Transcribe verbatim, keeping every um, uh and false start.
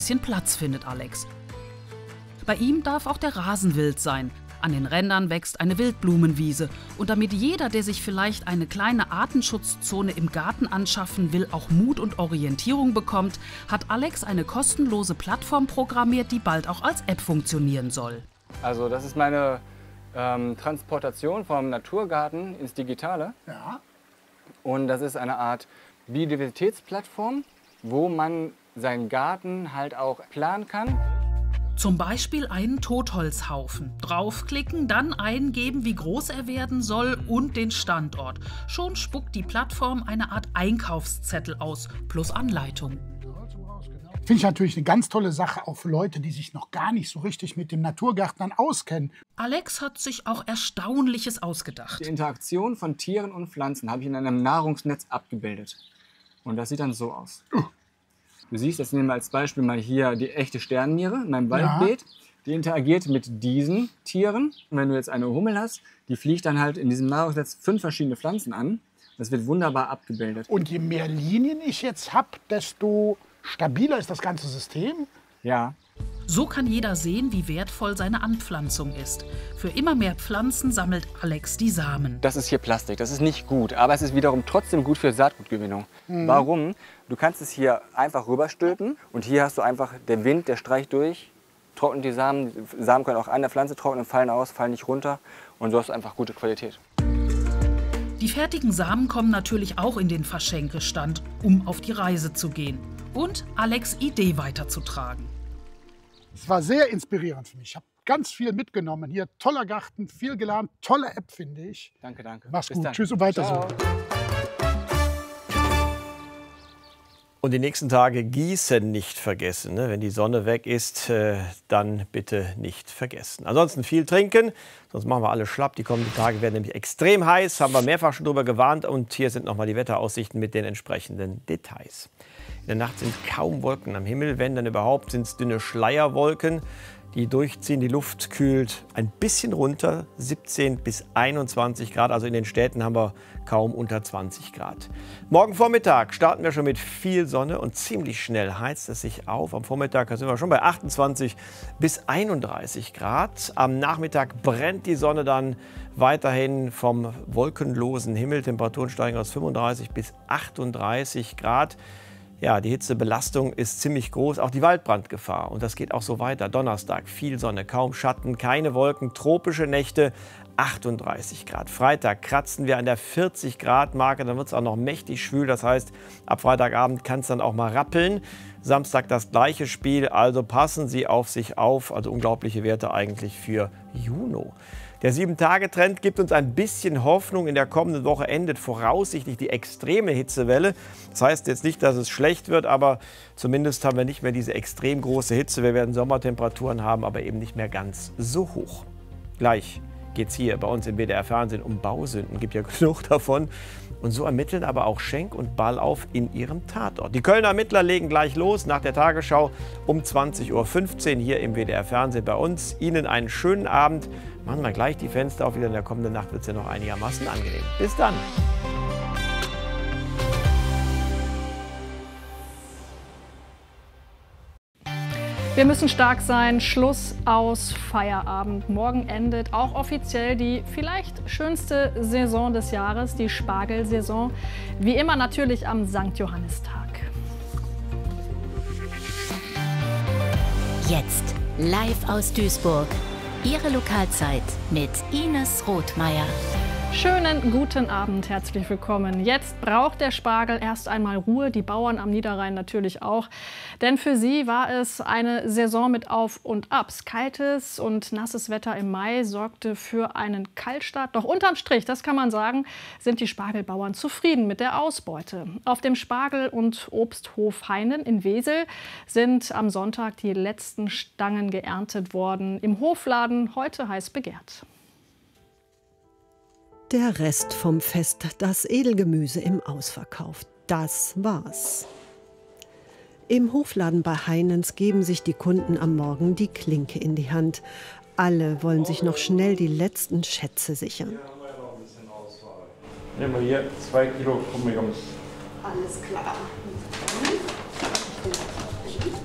bisschen Platz, findet Alex. Bei ihm darf auch der Rasen wild sein. An den Rändern wächst eine Wildblumenwiese. Und damit jeder, der sich vielleicht eine kleine Artenschutzzone im Garten anschaffen will, auch Mut und Orientierung bekommt, hat Alex eine kostenlose Plattform programmiert, die bald auch als App funktionieren soll. Also das ist meine ähm, Transportation vom Naturgarten ins Digitale. Ja. Und das ist eine Art Biodiversitätsplattform, wo man seinen Garten halt auch planen kann. Zum Beispiel einen Totholzhaufen. Draufklicken, dann eingeben, wie groß er werden soll und den Standort. Schon spuckt die Plattform eine Art Einkaufszettel aus, plus Anleitung. Finde ich natürlich eine ganz tolle Sache, auch für Leute, die sich noch gar nicht so richtig mit dem Naturgärtnern auskennen. Alex hat sich auch Erstaunliches ausgedacht. Die Interaktion von Tieren und Pflanzen habe ich in einem Nahrungsnetz abgebildet. Und das sieht dann so aus. Uh. Du siehst, jetzt nehmen wir als Beispiel mal hier die echte Sternenniere in meinem Waldbeet. Ja. Die interagiert mit diesen Tieren. Und wenn du jetzt eine Hummel hast, die fliegt dann halt in diesem Nahrungsnetz fünf verschiedene Pflanzen an. Das wird wunderbar abgebildet. Und je mehr Linien ich jetzt habe, desto stabiler ist das ganze System? Ja. So kann jeder sehen, wie wertvoll seine Anpflanzung ist. Für immer mehr Pflanzen sammelt Alex die Samen. Das ist hier Plastik, das ist nicht gut, aber es ist wiederum trotzdem gut für Saatgutgewinnung. Mhm. Warum? Du kannst es hier einfach rüberstülpen und hier hast du einfach, der Wind, der streicht durch, trocknet die Samen. Die Samen können auch an der Pflanze trocknen, fallen aus, fallen nicht runter und so hast du einfach gute Qualität. Die fertigen Samen kommen natürlich auch in den Verschenkestand, um auf die Reise zu gehen und Alex' Idee weiterzutragen. Es war sehr inspirierend für mich. Ich habe ganz viel mitgenommen. Hier toller Garten, viel gelernt, tolle App, finde ich. Danke, danke. Mach's Bis gut. dann. Tschüss und weiter Ciao. so. Und die nächsten Tage gießen nicht vergessen. Ne? Wenn die Sonne weg ist, äh, dann bitte nicht vergessen. Ansonsten viel trinken, sonst machen wir alle schlapp. Die kommenden Tage werden nämlich extrem heiß, haben wir mehrfach schon drüber gewarnt. Und hier sind nochmal die Wetteraussichten mit den entsprechenden Details. In der Nacht sind kaum Wolken am Himmel, wenn dann überhaupt, sind es dünne Schleierwolken, die durchziehen. Die Luft kühlt ein bisschen runter, siebzehn bis einundzwanzig Grad. Also in den Städten haben wir kaum unter zwanzig Grad. Morgen Vormittag starten wir schon mit viel Sonne und ziemlich schnell heizt es sich auf. Am Vormittag sind wir schon bei achtundzwanzig bis einunddreißig Grad. Am Nachmittag brennt die Sonne dann weiterhin vom wolkenlosen Himmel. Temperaturen steigen aus fünfunddreißig bis achtunddreißig Grad. Ja, die Hitzebelastung ist ziemlich groß, auch die Waldbrandgefahr. Und das geht auch so weiter. Donnerstag viel Sonne, kaum Schatten, keine Wolken, tropische Nächte, achtunddreißig Grad. Freitag kratzen wir an der vierzig Grad Marke, dann wird es auch noch mächtig schwül. Das heißt, ab Freitagabend kann es dann auch mal rappeln. Samstag das gleiche Spiel, also passen Sie auf sich auf. Also unglaubliche Werte eigentlich für Juni. Der sieben Tage Trend gibt uns ein bisschen Hoffnung. In der kommenden Woche endet voraussichtlich die extreme Hitzewelle. Das heißt jetzt nicht, dass es schlecht wird, aber zumindest haben wir nicht mehr diese extrem große Hitze. Wir werden Sommertemperaturen haben, aber eben nicht mehr ganz so hoch. Gleich geht es hier bei uns im W D R Fernsehen um Bausünden. Gibt ja genug davon. Und so ermitteln aber auch Schenk und Ballauf in ihrem Tatort. Die Kölner Ermittler legen gleich los nach der Tagesschau um zwanzig Uhr fünfzehn hier im W D R Fernsehen bei uns. Ihnen einen schönen Abend. Machen wir gleich die Fenster auf. Wieder in der kommenden Nacht wird es ja noch einigermaßen angenehm. Bis dann. Wir müssen stark sein. Schluss, aus, Feierabend. Morgen endet auch offiziell die vielleicht schönste Saison des Jahres, die Spargelsaison. Wie immer natürlich am Sankt Johannistag. Jetzt live aus Duisburg. Ihre Lokalzeit mit Ines Rothmeier. Schönen guten Abend, herzlich willkommen. Jetzt braucht der Spargel erst einmal Ruhe, die Bauern am Niederrhein natürlich auch. Denn für sie war es eine Saison mit Auf und Abs. Kaltes und nasses Wetter im Mai sorgte für einen Kaltstart. Doch unterm Strich, das kann man sagen, sind die Spargelbauern zufrieden mit der Ausbeute. Auf dem Spargel- und Obsthof Heinen in Wesel sind am Sonntag die letzten Stangen geerntet worden. Im Hofladen heute heiß begehrt. Der Rest vom Fest, das Edelgemüse im Ausverkauf. Das war's. Im Hofladen bei Heinens geben sich die Kunden am Morgen die Klinke in die Hand. Alle wollen sich noch schnell die letzten Schätze sichern. Nehmen wir hier zwei Kilo Krummigums. Alles klar.